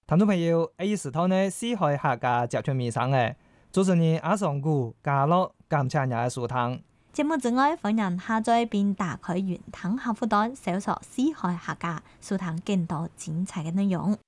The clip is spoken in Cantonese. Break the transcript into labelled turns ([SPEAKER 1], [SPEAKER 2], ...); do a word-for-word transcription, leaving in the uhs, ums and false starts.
[SPEAKER 1] 聽眾朋友，呢時頭呢，四海客家集團面上嘅主持人阿尚古加樂感謝人嘅收聽。
[SPEAKER 2] 節目之外，歡迎下載並打開雲端客戶端，搜索四海客家，收聽更多精彩嘅內容。